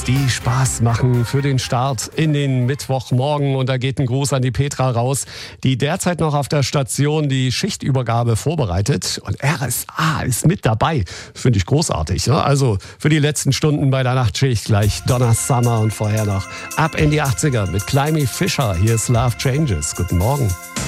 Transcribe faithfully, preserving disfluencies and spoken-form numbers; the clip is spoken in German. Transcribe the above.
die Spaß machen für den Start in den Mittwochmorgen. Und da geht ein Gruß an die Petra raus, die derzeit noch auf der Station die Schichtübergabe vorbereitet. Und R S A ist mit dabei. Finde ich großartig. Ne? Also für die letzten Stunden bei der Nachtschicht gleich Donna Summer und vorher noch ab in die achtziger mit Climby Fisher. Hier ist Love Changes. Guten Morgen.